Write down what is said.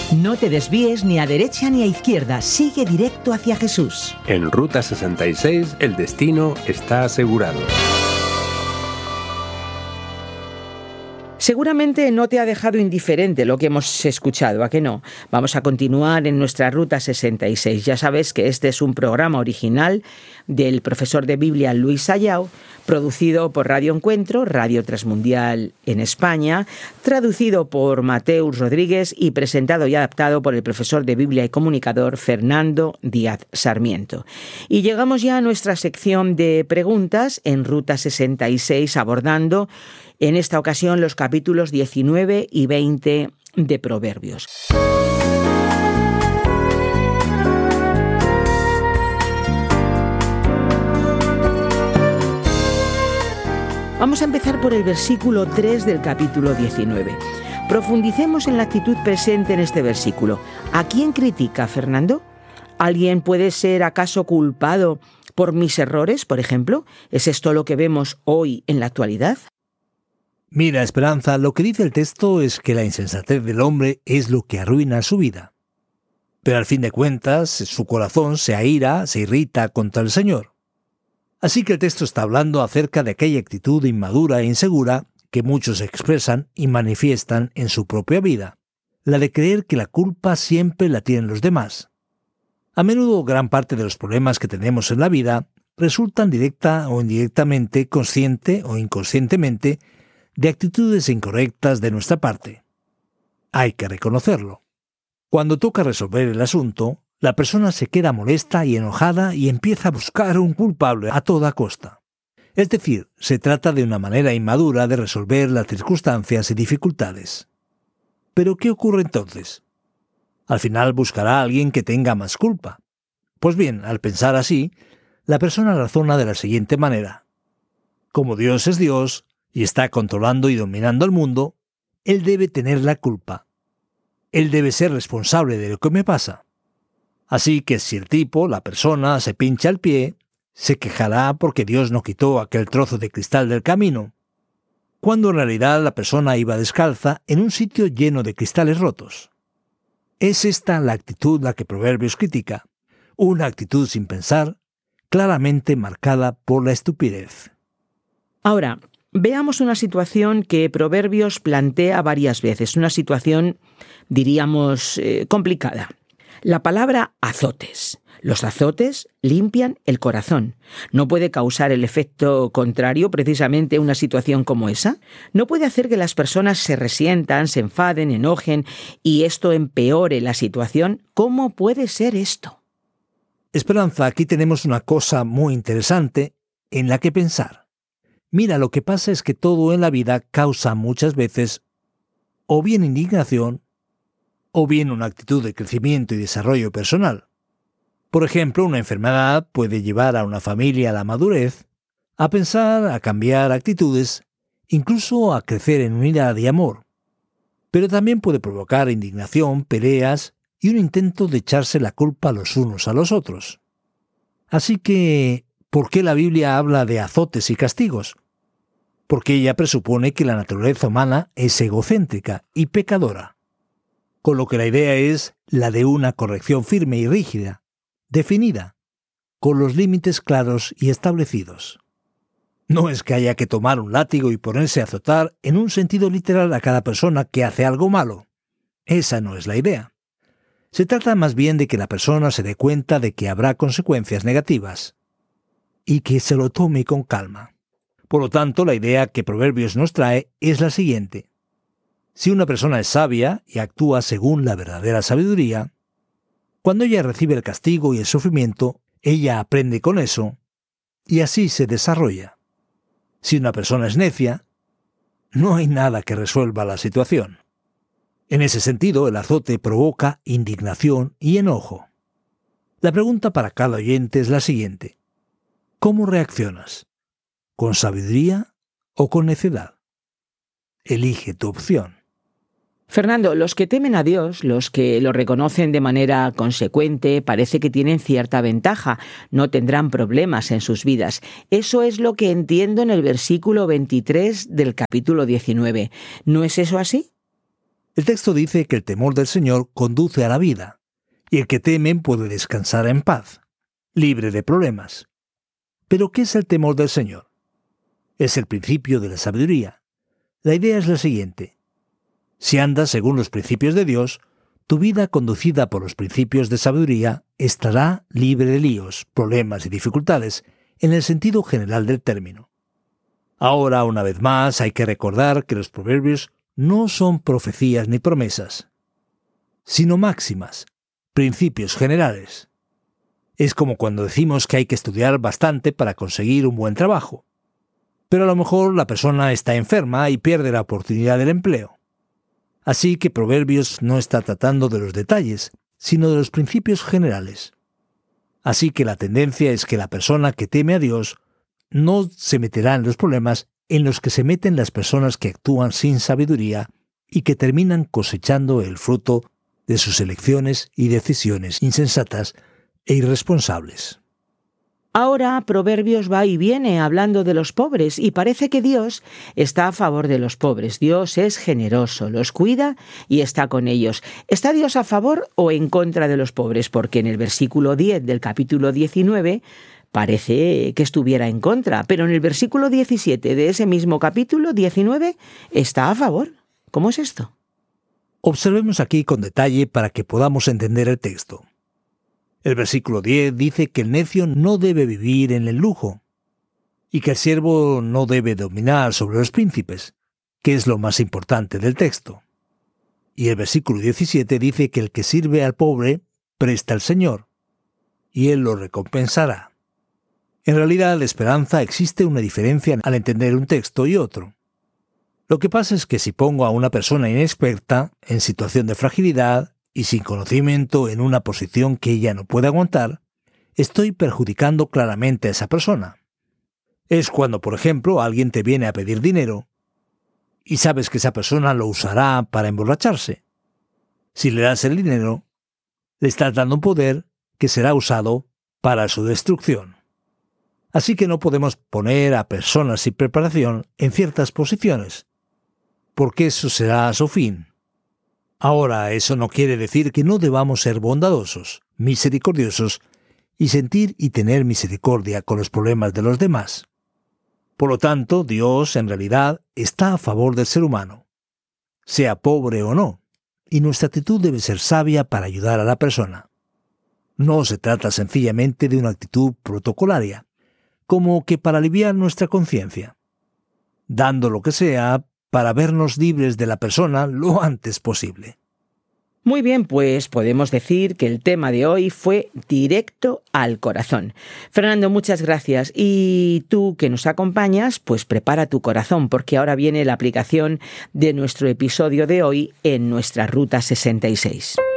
No te desvíes ni a derecha ni a izquierda, sigue directo hacia Jesús. En Ruta 66 el destino está asegurado. Seguramente no te ha dejado indiferente lo que hemos escuchado, ¿a que no? Vamos a continuar en nuestra Ruta 66. Ya sabes que este es un programa original del profesor de Biblia Luis Ayau, producido por Radio Encuentro, Radio Transmundial en España, traducido por Mateus Rodríguez y presentado y adaptado por el profesor de Biblia y comunicador Fernando Díaz Sarmiento. Y llegamos ya a nuestra sección de preguntas en Ruta 66, abordando en esta ocasión los capítulos 19 y 20 de Proverbios. Vamos a empezar por el versículo 3 del capítulo 19. Profundicemos en la actitud presente en este versículo. ¿A quién critica, Fernando? ¿Alguien puede ser acaso culpado por mis errores, por ejemplo? ¿Es esto lo que vemos hoy en la actualidad? Mira, Esperanza, lo que dice el texto es que la insensatez del hombre es lo que arruina su vida. Pero al fin de cuentas, su corazón se aira, se irrita contra el Señor. Así que el texto está hablando acerca de aquella actitud inmadura e insegura que muchos expresan y manifiestan en su propia vida, la de creer que la culpa siempre la tienen los demás. A menudo gran parte de los problemas que tenemos en la vida resultan directa o indirectamente, consciente o inconscientemente, de actitudes incorrectas de nuestra parte. Hay que reconocerlo. Cuando toca resolver el asunto, la persona se queda molesta y enojada y empieza a buscar un culpable a toda costa. Es decir, se trata de una manera inmadura de resolver las circunstancias y dificultades. ¿Pero qué ocurre entonces? Al final buscará a alguien que tenga más culpa. Pues bien, al pensar así, la persona razona de la siguiente manera. Como Dios es Dios y está controlando y dominando el mundo, Él debe tener la culpa. Él debe ser responsable de lo que me pasa. Así que si el tipo, la persona, se pincha el pie, se quejará porque Dios no quitó aquel trozo de cristal del camino, cuando en realidad la persona iba descalza en un sitio lleno de cristales rotos. Es esta la actitud la que Proverbios critica, una actitud sin pensar, claramente marcada por la estupidez. Ahora, veamos una situación que Proverbios plantea varias veces, una situación, diríamos, complicada. La palabra azotes. Los azotes limpian el corazón. ¿No puede causar el efecto contrario precisamente una situación como esa? ¿No puede hacer que las personas se resientan, se enfaden, enojen y esto empeore la situación? ¿Cómo puede ser esto? Esperanza, aquí tenemos una cosa muy interesante en la que pensar. Mira, lo que pasa es que todo en la vida causa muchas veces o bien indignación o bien una actitud de crecimiento y desarrollo personal. Por ejemplo, una enfermedad puede llevar a una familia a la madurez, a pensar, a cambiar actitudes, incluso a crecer en unidad y amor. Pero también puede provocar indignación, peleas y un intento de echarse la culpa los unos a los otros. Así que, ¿por qué la Biblia habla de azotes y castigos? Porque ella presupone que la naturaleza humana es egocéntrica y pecadora. Con lo que la idea es la de una corrección firme y rígida, definida, con los límites claros y establecidos. No es que haya que tomar un látigo y ponerse a azotar en un sentido literal a cada persona que hace algo malo. Esa no es la idea. Se trata más bien de que la persona se dé cuenta de que habrá consecuencias negativas y que se lo tome con calma. Por lo tanto, la idea que Proverbios nos trae es la siguiente. Si una persona es sabia y actúa según la verdadera sabiduría, cuando ella recibe el castigo y el sufrimiento, ella aprende con eso y así se desarrolla. Si una persona es necia, no hay nada que resuelva la situación. En ese sentido, el azote provoca indignación y enojo. La pregunta para cada oyente es la siguiente. ¿Cómo reaccionas? ¿Con sabiduría o con necedad? Elige tu opción. Fernando, los que temen a Dios, los que lo reconocen de manera consecuente, parece que tienen cierta ventaja, no tendrán problemas en sus vidas. Eso es lo que entiendo en el versículo 23 del capítulo 19. ¿No es eso así? El texto dice que el temor del Señor conduce a la vida, y el que teme puede descansar en paz, libre de problemas. ¿Pero qué es el temor del Señor? Es el principio de la sabiduría. La idea es la siguiente: si andas según los principios de Dios, tu vida conducida por los principios de sabiduría estará libre de líos, problemas y dificultades, en el sentido general del término. Ahora, una vez más, hay que recordar que los proverbios no son profecías ni promesas, sino máximas, principios generales. Es como cuando decimos que hay que estudiar bastante para conseguir un buen trabajo, pero a lo mejor la persona está enferma y pierde la oportunidad del empleo. Así que Proverbios no está tratando de los detalles, sino de los principios generales. Así que la tendencia es que la persona que teme a Dios no se meterá en los problemas en los que se meten las personas que actúan sin sabiduría y que terminan cosechando el fruto de sus elecciones y decisiones insensatas e irresponsables. Ahora Proverbios va y viene hablando de los pobres y parece que Dios está a favor de los pobres. Dios es generoso, los cuida y está con ellos. ¿Está Dios a favor o en contra de los pobres? Porque en el versículo 10 del capítulo 19 parece que estuviera en contra, pero en el versículo 17 de ese mismo capítulo 19 está a favor. ¿Cómo es esto? Observemos aquí con detalle para que podamos entender el texto. El versículo 10 dice que el necio no debe vivir en el lujo y que el siervo no debe dominar sobre los príncipes, que es lo más importante del texto. Y el versículo 17 dice que el que sirve al pobre presta al Señor, y Él lo recompensará. En realidad, de esperanza existe una diferencia al entender un texto y otro. Lo que pasa es que si pongo a una persona inexperta, en situación de fragilidad y sin conocimiento en una posición que ella no puede aguantar, estoy perjudicando claramente a esa persona. Es cuando, por ejemplo, alguien te viene a pedir dinero y sabes que esa persona lo usará para emborracharse. Si le das el dinero, le estás dando un poder que será usado para su destrucción. Así que no podemos poner a personas sin preparación en ciertas posiciones, porque eso será su fin. Ahora, eso no quiere decir que no debamos ser bondadosos, misericordiosos y sentir y tener misericordia con los problemas de los demás. Por lo tanto, Dios en realidad está a favor del ser humano, sea pobre o no, y nuestra actitud debe ser sabia para ayudar a la persona. No se trata sencillamente de una actitud protocolaria, como que para aliviar nuestra conciencia, dando lo que sea para vernos libres de la persona lo antes posible. Muy bien, pues podemos decir que el tema de hoy fue directo al corazón. Fernando, muchas gracias. Y tú que nos acompañas, pues prepara tu corazón, porque ahora viene la aplicación de nuestro episodio de hoy en nuestra Ruta 66.